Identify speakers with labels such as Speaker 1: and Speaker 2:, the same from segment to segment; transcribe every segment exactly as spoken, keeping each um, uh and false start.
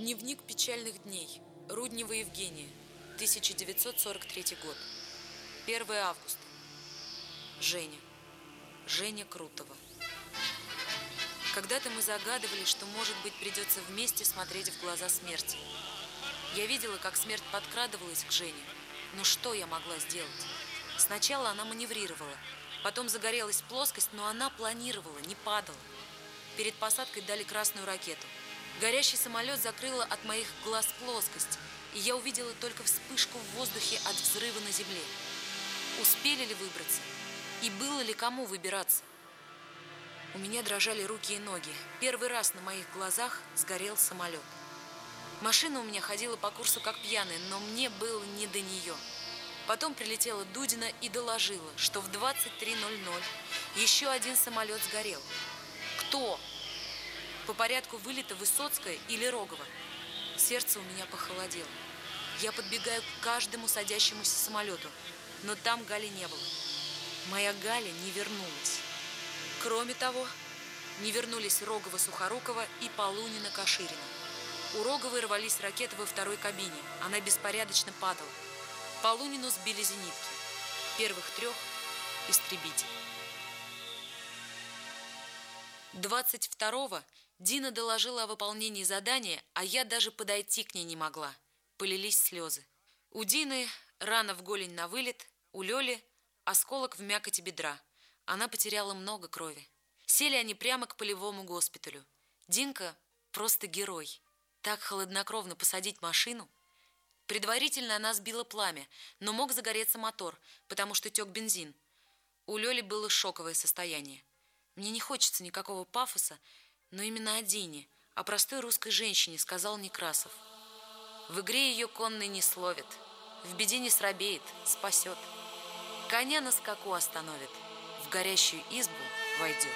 Speaker 1: Дневник печальных дней. Руднева Евгения. тысяча девятьсот сорок третий год. первое августа. Женя. Женя Крутова. Когда-то мы загадывали, что, может быть, придется вместе смотреть в глаза смерти. Я видела, как смерть подкрадывалась к Жене. Но что я могла сделать? Сначала она маневрировала, потом загорелась плоскость, но она планировала, не падала. Перед посадкой дали красную ракету. Горящий самолет закрыло от моих глаз плоскость, и я увидела только вспышку в воздухе от взрыва на земле. Успели ли выбраться? И было ли кому выбираться? У меня дрожали руки и ноги. Первый раз на моих глазах сгорел самолет. Машина у меня ходила по курсу как пьяная, но мне было не до нее. Потом прилетела Дудина и доложила, что в двадцать три ноль ноль еще один самолет сгорел. Кто? По порядку вылета Высоцкая или Рогова? Сердце у меня похолодело. Я подбегаю к каждому садящемуся самолету, но там Гали не было. Моя Галя не вернулась. Кроме того, не вернулись Рогова-Сухорукова и Полунина-Каширина. У Роговой рвались ракеты во второй кабине. Она беспорядочно падала. Полунину сбили зенитки. Первых трех – истребитель. двадцать второго Дина доложила о выполнении задания, а я даже подойти к ней не могла. Полились слезы. У Дины рана в голень на вылет, у Лёли осколок в мякоти бедра. Она потеряла много крови. Сели они прямо к полевому госпиталю. Динка просто герой. Так хладнокровно посадить машину. Предварительно она сбила пламя, но мог загореться мотор, потому что тек бензин. У Лёли было шоковое состояние. Мне не хочется никакого пафоса, но именно о Дине, о простой русской женщине, сказал Некрасов. В игре ее конный не словит, в беде не срабеет, спасет. Коня на скаку остановит, в горящую избу войдет.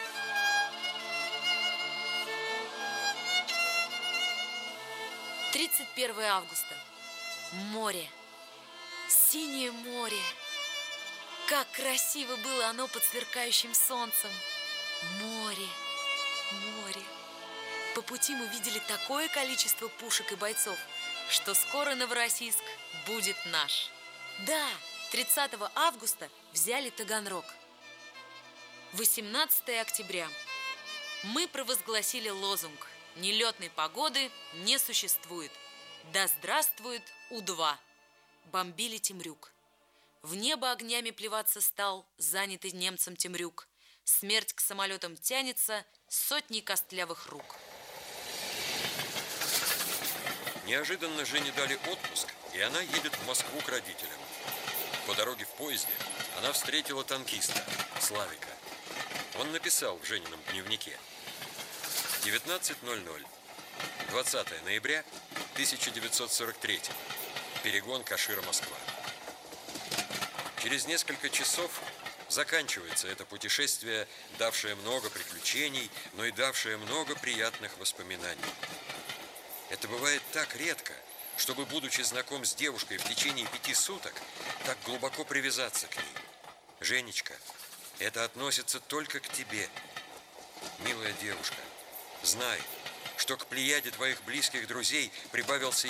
Speaker 1: тридцать первое августа. Море. Синее море. Как красиво было оно под сверкающим солнцем. Море, море. По пути мы видели такое количество пушек и бойцов, что скоро Новороссийск будет наш. Да, тридцатого августа взяли Таганрог. восемнадцатое октября. Мы провозгласили лозунг: нелетной погоды не существует. Да здравствует У два. Бомбили Темрюк. В небо огнями плеваться стал занятый немцем Темрюк. Смерть к самолетам тянется сотней костлявых рук.
Speaker 2: Неожиданно Жене дали отпуск, и она едет в Москву к родителям. По дороге в поезде она встретила танкиста, Славика. Он написал в Женином дневнике: девятнадцать ноль ноль, двадцатое ноября тысяча девятьсот сорок третьего. Перегон Кашира-Москва. Через несколько часов заканчивается это путешествие, давшее много приключений, но и давшее много приятных воспоминаний. Это бывает так редко, чтобы, будучи знаком с девушкой в течение пяти суток, так глубоко привязаться к ней. Женечка, это относится только к тебе. Милая девушка, знай, что к плеяде твоих близких друзей прибавился